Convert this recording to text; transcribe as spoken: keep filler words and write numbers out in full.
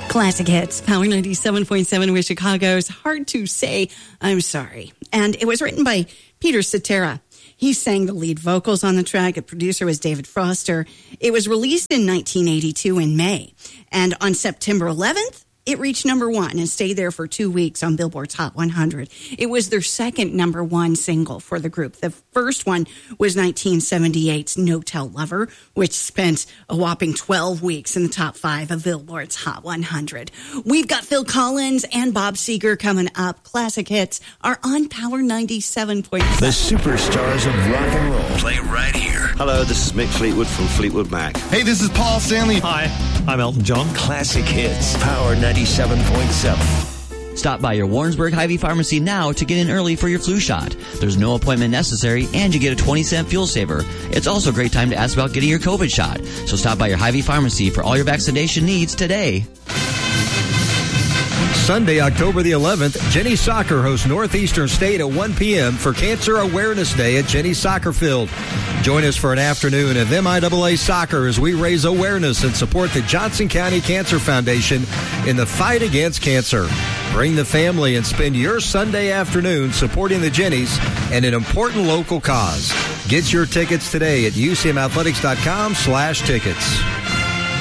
Classic Hits, Power ninety-seven point seven with Chicago's Hard to Say I'm Sorry. And it was written by Peter Cetera. He sang the lead vocals on the track. The producer was David Foster. It was released in nineteen eighty-two in May. And on September eleventh, it reached number one and stayed there for two weeks on Billboard's Hot one hundred. It was their second number one single for the group. The first one was nineteen seventy-eight's No Tell Lover, which spent a whopping twelve weeks in the top five of Billboard's Hot one hundred. We've got Phil Collins and Bob Seger coming up. Classic Hits are on Power ninety-seven point seven. The superstars of rock and roll play right here. Hello, this is Mick Fleetwood from Fleetwood Mac. Hey, this is Paul Stanley. Hi, I'm Elton John. Classic Hits, Power ninety-seven point seven. Stop by your Warrensburg Hy-Vee Pharmacy now to get in early for your flu shot. There's no appointment necessary, and you get a twenty cent fuel saver. It's also a great time to ask about getting your COVID shot. So stop by your Hy-Vee Pharmacy for all your vaccination needs today. Sunday, October the eleventh, Jenny Soccer hosts Northeastern State at one p.m. for Cancer Awareness Day at Jenny Soccer Field. Join us for an afternoon of M I A A soccer as we raise awareness and support the Johnson County Cancer Foundation in the fight against cancer. Bring the family and spend your Sunday afternoon supporting the Jennies and an important local cause. Get your tickets today at U C M athletics dot com slash tickets.